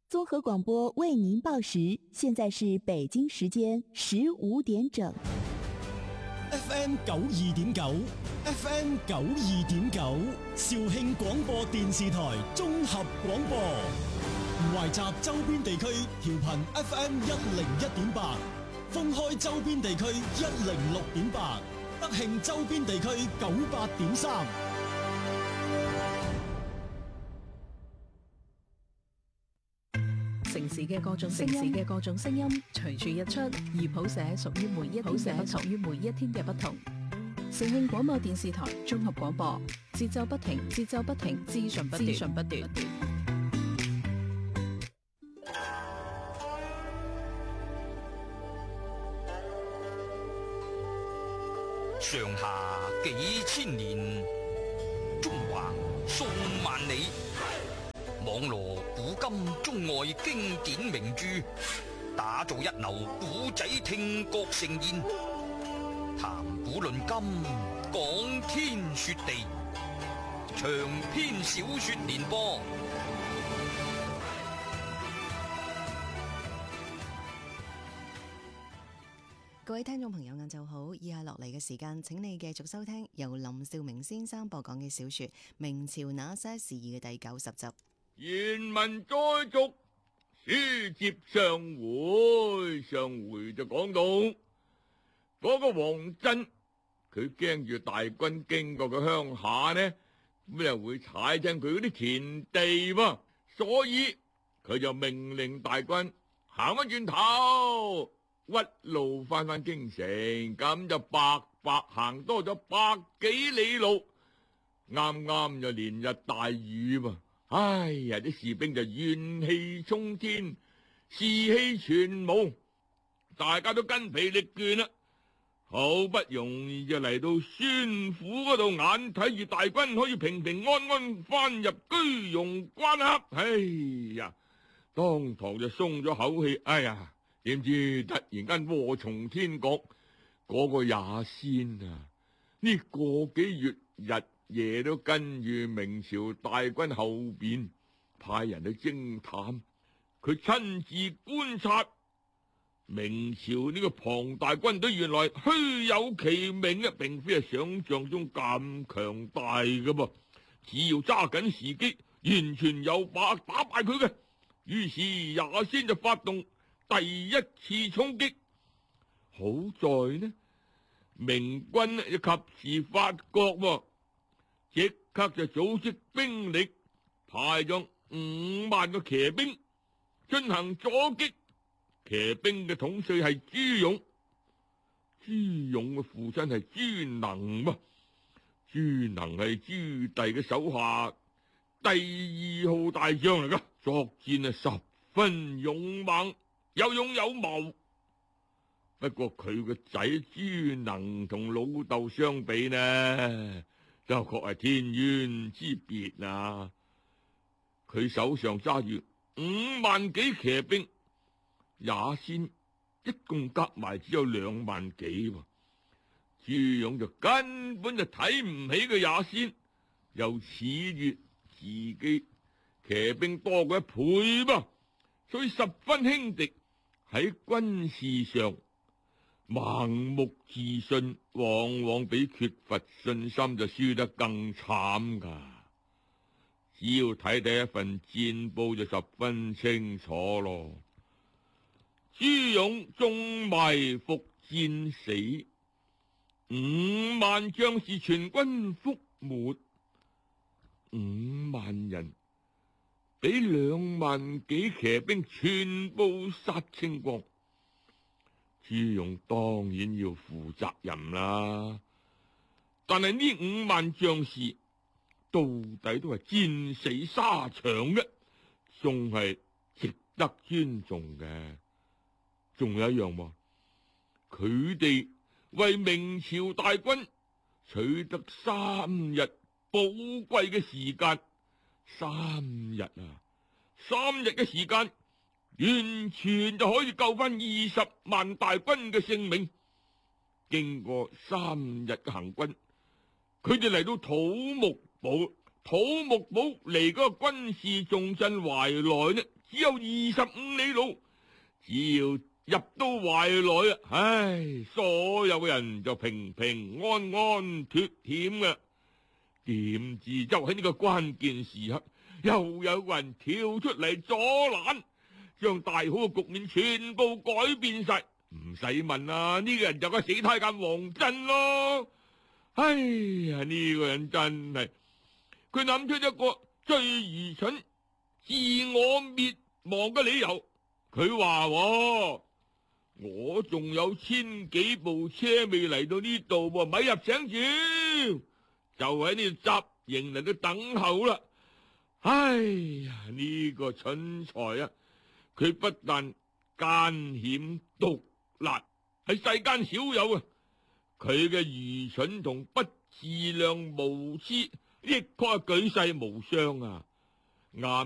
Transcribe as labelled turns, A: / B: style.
A: 综合广播为您报时，现在是北京时间15點整。
B: FM 92.9 FM 92.9肇慶廣播電視台綜合廣播，懷集周邊地區調頻 FM 101.8，封開周邊地區106.8，德慶周邊地區98.3。
C: 城市嘅各種聲音隨處一出，而譜寫屬於每一天嘅不同。城慶廣播電視台綜合廣播，節奏不停，資訊不斷。
D: 上下幾千年，中橫數萬里。網羅古今中外經典名著，打造一流古仔聽覺盛宴，談古論今，講天說地，長篇小說連播。
E: 各位聽眾朋友，晏晝好！以下落嚟嘅時間，請你繼續收聽由林兆明先生播講嘅小說《明朝那些事》嘅第90集。
F: 原文再續，書接上回就講到嗰個王振，佢驚住大軍經過佢鄉下呢，咁又會踩親佢嗰啲田地喎，所以佢就命令大軍行翻轉頭，屈路翻京城，咁就白行多咗100幾里路，啱啱就連日大雨喎。哎呀！啲士兵就怨氣沖天，士氣全無，大家都筋疲力倦啦。好不容易就嚟到宣府嗰度，眼睇住大軍可以平平安安翻入居庸關卡。哎呀，當堂就鬆咗口氣。哎呀，點知突然間禍從天降，嗰個也先啊！呢個幾月日夜都跟住明朝大軍後邊，派人去偵探，佢親自觀察明朝呢個龐大軍隊，原來虛有其名嘅，並非係想象中咁強大嘅噃。只要揸緊時機，完全有把握打敗佢嘅。於是也先就發動第一次衝擊。好在呢，明軍就及時發覺喎，即刻就組織兵力，派咗5萬個騎兵進行阻擊。騎兵嘅統帥係朱勇，朱勇嘅父親係朱能喎，朱能係朱棣嘅手下第2號大將嚟噶，作戰十分勇猛，有勇有謀。不過佢個仔朱能同老豆相比呢，就確係天淵之別啊！佢手上揸住5萬幾騎兵，也先一共夾埋只有2萬幾。朱勇就根本就睇唔起個也先，又恃住自己騎兵多過1倍噃，所以十分輕敵。喺軍事上盲目自信，往往比缺乏信心就輸得更慘噶。只要睇第一份戰報就十分清楚咯。朱勇中埋伏戰死，5萬將士全軍覆沒，5萬人俾2萬幾騎兵全部殺清光。朱勇當然要負責任啦，但係呢5萬將士到底都係戰死沙場嘅，仲係值得尊重嘅。仲有一樣喎，佢哋為明朝大軍取得3日寶貴嘅時間，3日啊，3日嘅時間完全就可以救翻20萬大軍嘅性命。經過3日嘅行軍，佢哋嚟到土木堡， 土木堡離嗰個軍事重鎮懷來呢，只有25里路。只要入到懷來啊，唉，所有嘅人就平平安安脫險嘅。點知就喺呢個關鍵時刻，又有人跳出嚟阻攔，將大好嘅局面全部改變晒。唔使問啊，呢個人就係死太監王振咯。哎呀，呢個人真係，佢諗出一個最愚蠢、自我滅亡嘅理由。佢話我仲有1000幾部車未嚟到呢度喎，咪入城住，就喺呢度紮營嚟到等候啦。哎呀，呢個蠢材啊，佢不但奸險毒辣，係世間少有啊！佢嘅愚蠢同不自量無知，亦確係舉世無雙啊！啱。